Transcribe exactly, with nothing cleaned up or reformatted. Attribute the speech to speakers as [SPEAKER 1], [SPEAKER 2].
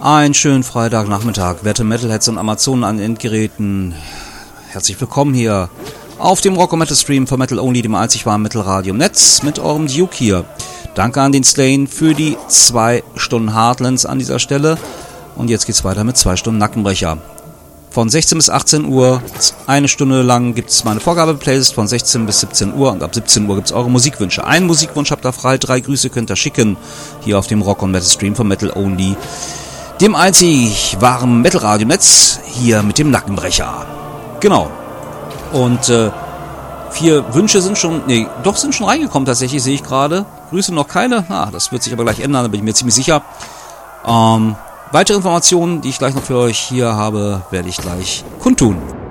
[SPEAKER 1] Einen schönen Freitagnachmittag, werte Metalheads und Amazonen an Endgeräten. Herzlich willkommen hier auf dem Rock- und Metal-Stream von Metal Only, dem einzig wahren Metal-Radio im Netz, mit eurem Duke hier. Danke an den Slain für die zwei Stunden Heartlands an dieser Stelle. Und jetzt geht's weiter mit zwei Stunden Nackenbrecher. Von sechzehn bis achtzehn Uhr, eine Stunde lang gibt es meine Vorgabe-Playlist von sechzehn bis siebzehn Uhr und ab siebzehn Uhr gibt es eure Musikwünsche. Einen Musikwunsch habt ihr frei, drei Grüße könnt ihr schicken, hier auf dem Rock- und Metal-Stream von Metal Only, dem einzig wahren Metal-Radio im Netz, hier mit dem Nackenbrecher. Genau. Und äh, vier Wünsche sind schon, nee, doch sind schon reingekommen tatsächlich, sehe ich gerade. Grüße noch keine, ah, das wird sich aber gleich ändern, da bin ich mir ziemlich sicher. Ähm, weitere Informationen, die ich gleich noch für euch hier habe, werde ich gleich kundtun.